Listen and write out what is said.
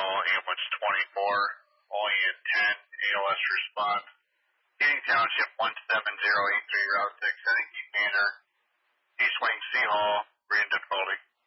ambulance 24, only in 10, ALS response. Keating Township 17083, Route 6, Henneke Manor, East Wing, C Hall, we're in difficulty.